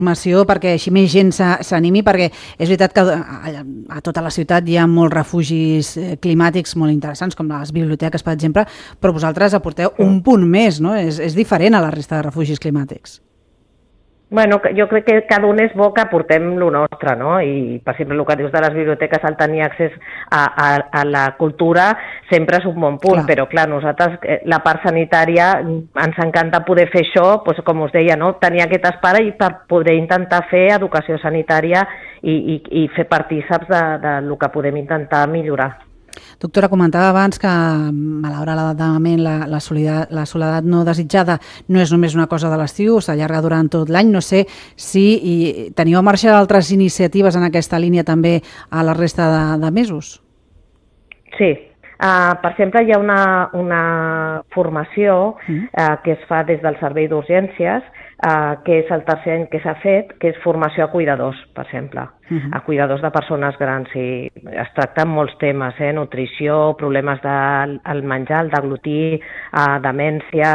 informació perquè així més gent s'animi, perquè és veritat que a tota la ciutat hi ha molts refugis climàtics molt interessants, com les biblioteques, per exemple, però vosaltres aporteu un punt més, no? És diferent a la resta de refugis climàtics. Bueno, jo crec que cada un és bo que aportem lo nostre, no? I, per exemple, el que dius de les biblioteques, al tenir accés a la cultura, sempre és un bon punt, però clar, nosaltres, la part sanitària, ens encanta poder fer això, doncs, com us deia, no? Tenir aquest espai per poder intentar fer educació sanitària i fer partíceps del que podem intentar millorar. Doctora, comentava abans que malauradament la soledat no desitjada no és només una cosa de l'estiu, s'allarga durant tot l'any. No sé si teniu en marxa altres iniciatives en aquesta línia també a la resta de mesos. Sí. Per exemple, hi ha una formació que es fa des del Servei d'Urgències, que és el tercer any que s'ha fet, que és formació a cuidadors, per exemple, a cuidadors de persones grans. I es tracten molts temes, nutrició, problemes del menjar, el deglutí, demència,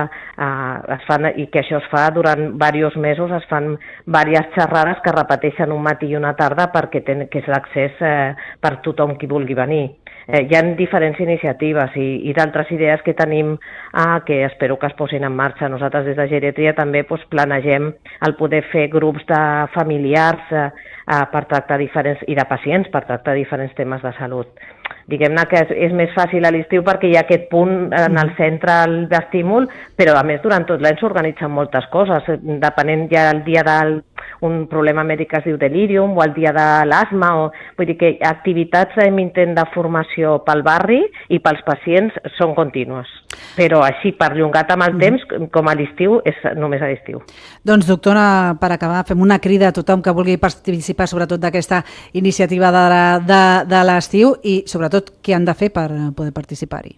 i que això es fa durant diversos mesos, es fan diverses xerrades que repeteixen un matí i una tarda perquè és l'accés per tothom qui vulgui venir. Hi ha diferents iniciatives i d'altres idees que tenim que espero que es posin en marxa. Nosaltres des de geriatria també planegem el poder fer grups de familiars per tractar i de pacients per tractar diferents temes de salut. Diguem-ne que és més fàcil a l'estiu perquè hi ha aquest punt en el centre d'estímul, però a més durant tot l'any s'organitzen moltes coses, depenent ja el dia d'un problema mèdic que es diu delirium o el dia de l'asma, vull dir que activitats d'intent de formació pel barri i pels pacients són contínues, però així perllongat amb el temps, com a l'estiu, és només a l'estiu. Doncs doctora, per acabar, fem una crida a tothom que vulgui participar sobretot d'aquesta iniciativa de l'estiu i sobretot què han de fer per poder participar-hi.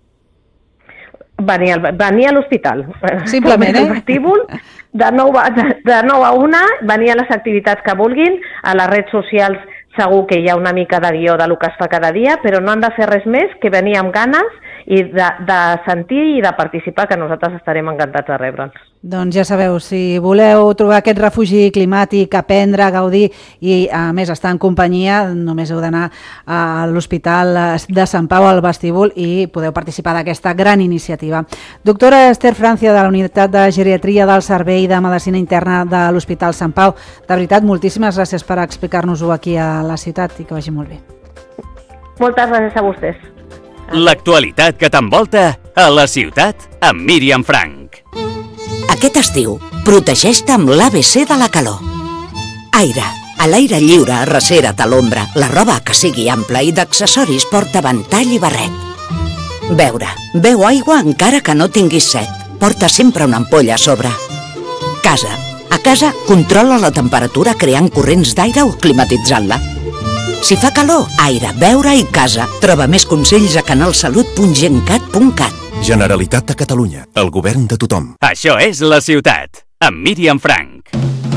Venir a l'hospital. Simplement, al vestíbul, de 9 a 1, venir a les activitats que vulguin, a les redes socials segur que hi ha una mica de guió del que es fa cada dia, però no han de fer res més que venir amb ganes i de sentir i de participar, que nosaltres estarem encantats de rebre'ls. Doncs ja sabeu, si voleu trobar aquest refugi climàtic, aprendre, gaudir i a més estar en companyia, només heu d'anar a l'Hospital de Sant Pau al vestíbul i podeu participar d'aquesta gran iniciativa. Doctora Esther Francia, de la Unitat de Geriatria del Servei de Medicina Interna de l'Hospital Sant Pau, de veritat, moltíssimes gràcies per explicar-nos-ho aquí a la ciutat i que vagi molt bé. Moltes gràcies a vostès. L'actualitat que t'envolta a la ciutat amb Míriam Frank. Aquest estiu, protegeix-te amb l'ABC de la calor. Aire. A l'aire lliure, arrecera't a l'ombra. La roba que sigui ampla i d'accessoris porta ventall i barret. Beure. Beu aigua encara que no tinguis set. Porta sempre una ampolla a sobre. Casa. A casa, controla la temperatura creant corrents d'aire o climatitzant-la. Si fa calor, aire, beure i casa. Troba més consells a canalsalut.gencat.cat. Generalitat de Catalunya, el govern de tothom. Això és La Ciutat, amb Míriam Frank.